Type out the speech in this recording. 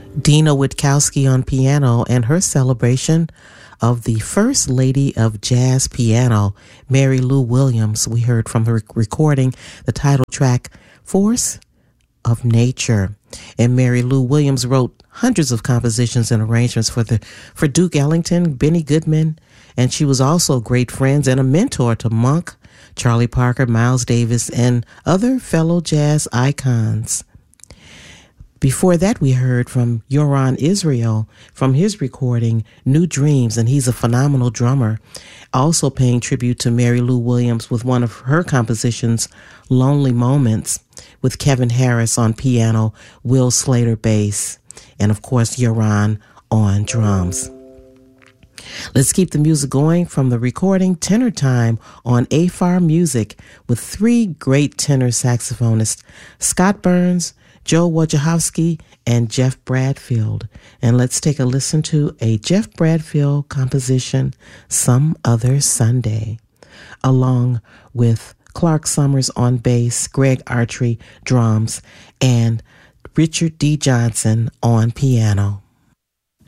Dina Witkowski on piano and her celebration of the First Lady of Jazz Piano, Mary Lou Williams. We heard from her recording the title track, Force of Nature. And Mary Lou Williams wrote hundreds of compositions and arrangements for Duke Ellington, Benny Goodman, and she was also great friends and a mentor to Monk, Charlie Parker, Miles Davis, and other fellow jazz icons. Before that, we heard from Yoran Israel from his recording, New Dreams, and he's a phenomenal drummer, also paying tribute to Mary Lou Williams with one of her compositions, Lonely Moments, with Kevin Harris on piano, Will Slater bass, and of course, Yoran on drums. Let's keep the music going from the recording Tenor Time on AFAR Music with three great tenor saxophonists, Scott Burns, Joe Wojciechowski, and Jeff Bradfield. And let's take a listen to a Jeff Bradfield composition, Some Other Sunday, along with Clark Summers on bass, Greg Artry drums, and Richard D. Johnson on piano.